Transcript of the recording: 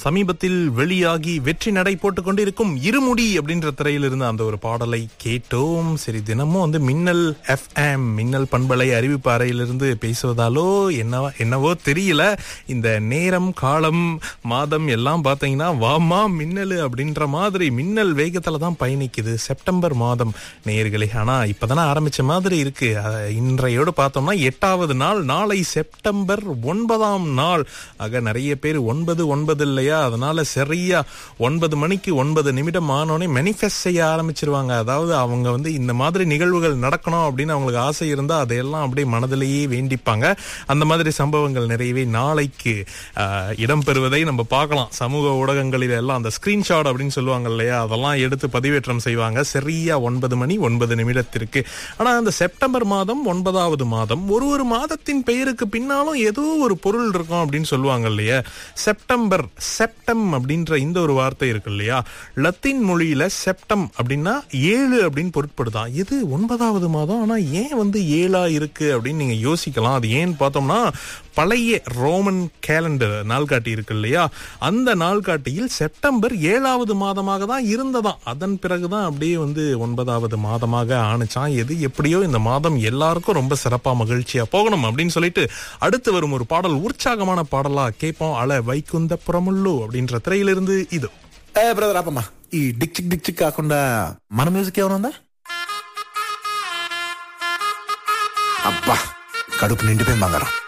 சமீபத்தில் வெளியாகி வெற்றி நடை போட்டுக் கொண்டிருக்கும் இருமுடி அப்படின்ற திரையிலிருந்து அந்த ஒரு பாடலை கேட்டோம். சரி, தினமும் வந்து மின்னல் FM மின்னல் பண்பலை அறிவிப்பு அறையிலிருந்து பேசுவதாலோ என்னவோ தெரியல, இந்த நேரம் காலம் மாதம் எல்லாம் பாத்தீங்கன்னா வாமா மின்னல் அப்படின்ற மாதிரி மின்னல் வேகத்துல தான் பயணிக்குது செப்டம்பர் மாதம் நேயர்களே. ஆனா இப்பதானே ஆரம்பிச்ச மாதிரி இருக்கு. இன்றையோடு பார்த்தோம்னா 8வது நாள், நாளை செப்டம்பர் 9ஆம் நாள். ஆக நிறைய பேர் 9 இல்லையா, அதனால சரியா 9 மணிக்கு 9 நிமிடம் ஆனோடனே மேனிஃபெஸ்ட் செய்ய ஆரம்பிச்சிருவாங்க. அதாவது அவங்க வந்து இந்த மாதிரி நிகழ்வுகள் நடக்கணும் அப்படின்னு அவங்களுக்கு ஆசை இருந்தா அதையெல்லாம் அப்படியே மனதிலேயே வேண்டிப்பாங்க. அந்த மாதிரி சம்பவங்கள் நிறையவே நாளைக்கு இடம்பெறுவதை நம்ம பார்க்கலாம். சமூக ஊடகங்களில் எல்லாம் அந்த ஸ்கிரீன்ஷாட் அப்படின்னு சொல்லுவாங்க இல்லையா, அதெல்லாம் எடுத்து பதிவேற்றம் செய்வாங்க சரியா 9 மணி 9 நிமிடத்திற்கு. ஆனா அந்த செப்டம்பர் மாதம் 9வது மாதம், ஒரு மாதத்தின் பெயருக்கு பின்னாலும் ஏதோ ஒரு பொருள் இருக்கும் அப்படின்னு சொல்லுவாங்க இல்லையா. செப்டம் அப்படின்ற இந்த ஒரு வார்த்தை இருக்கு இல்லையா, லத்தீன் மொழியில செப்டம் அப்படின்னா 7 அப்படின்னு பொருட்படுதான். இது 9வது மாதம், ஆனா ஏன் வந்து 7ஆ இருக்கு அப்படின்னு நீங்க யோசிக்கலாம். அது ஏன்னு பார்த்தோம்னா, பழைய ரோமன் கேலண்டர் நாள்காட்டி இருக்கு இல்லையா, அந்த நாள்காட்டியில் செப்டம்பர் 7வது மாதமாக தான் இருந்ததாம். அதன் பிறகுதான் அப்படியே வந்து 9வது மாதமாக ஆணுச்சான். எது எப்படியோ இந்த மாதம் எல்லாருக்கும் ரொம்ப சிறப்பா மகிழ்ச்சியா போகணும் அப்படின்னு சொல்லிட்டு அடுத்து வரும் ஒரு பாடல் உற்சாகமான பாடலா கேட்போம். அல வைகுந்த புறமுள்ளு அப்படின்ற திரையிலிருந்து இது. బ్రదర్ ఆపమ్మా, ఈ డిక్ చిక్ కాకుండా మన మ్యూజిక్ ఏమైనా ఉందా? అబ్బా, కడుపు నిండిపోయింది బంగారం.